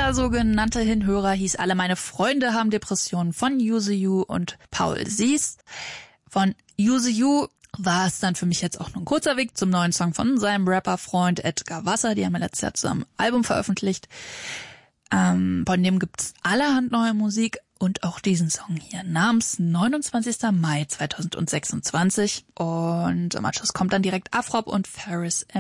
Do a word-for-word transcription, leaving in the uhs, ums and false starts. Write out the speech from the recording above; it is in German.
Dieser sogenannte Hinhörer hieß Alle meine Freunde haben Depressionen von Use You und Paul Sies. Von Use You war es dann für mich jetzt auch nur ein kurzer Weg zum neuen Song von seinem Rapper-Freund Edgar Wasser. Die haben ja letztes Jahr zusammen ein Album veröffentlicht. Ähm, von dem gibt's allerhand neue Musik und auch diesen Song hier namens neunundzwanzigster Mai zweitausendsechsundzwanzig. Und im Anschluss kommt dann direkt Afrop und Ferris